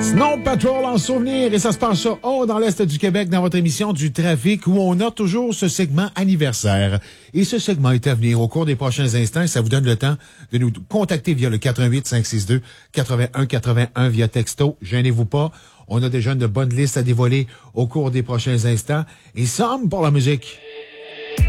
Snow Patrol en souvenir, et ça se passe ça dans l'Est du Québec, dans votre émission du trafic, où on a toujours ce segment anniversaire. Et ce segment est à venir au cours des prochains instants. Ça vous donne le temps de nous contacter via le 88-562-8181 via texto. Gênez-vous pas. On a déjà une bonne liste à dévoiler au cours des prochains instants. Et somme pour la musique.